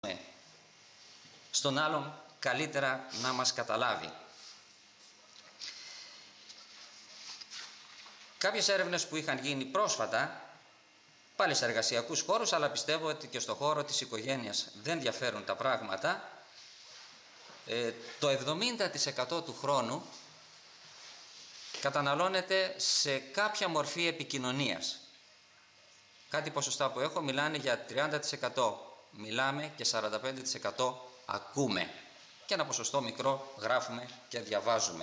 στον άλλον καλύτερα να μας καταλάβει. Κάποιες έρευνες που είχαν γίνει πρόσφατα, πάλι σε εργασιακούς χώρους, αλλά πιστεύω ότι και στο χώρο της οικογένειας δεν διαφέρουν τα πράγματα, το 70% του χρόνου καταναλώνεται σε κάποια μορφή επικοινωνίας. Κάτι ποσοστά που έχω μιλάνε για 30% μιλάμε και 45% ακούμε. Και ένα ποσοστό μικρό γράφουμε και διαβάζουμε.